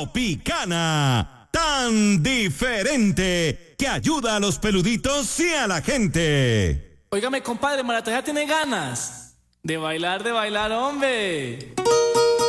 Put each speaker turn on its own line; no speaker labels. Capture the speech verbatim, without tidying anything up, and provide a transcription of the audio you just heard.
Tropicana, tan diferente que ayuda a los peluditos y a la gente.
Óigame, compadre, Maratoya tiene ganas de bailar, de bailar, hombre.